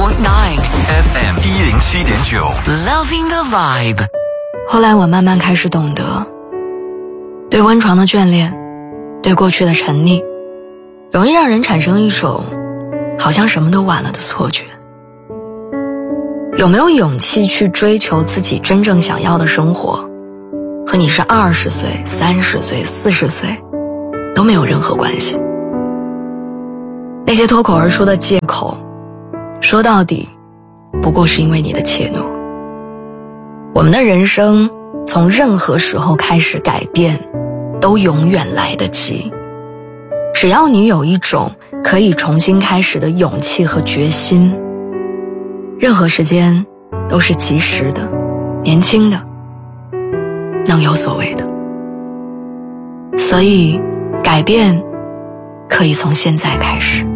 FM 107.9 Loving the Vibe。 后来我慢慢开始懂得，对温床的眷恋，对过去的沉溺，容易让人产生一种好像什么都晚了的错觉。有没有勇气去追求自己真正想要的生活，和你是20岁、30岁、40岁都没有任何关系。那些脱口而出的借口，说到底不过是因为你的怯懦。我们的人生从任何时候开始改变都永远来得及，只要你有一种可以重新开始的勇气和决心，任何时间都是及时的、年轻的，能有所谓的。所以改变可以从现在开始。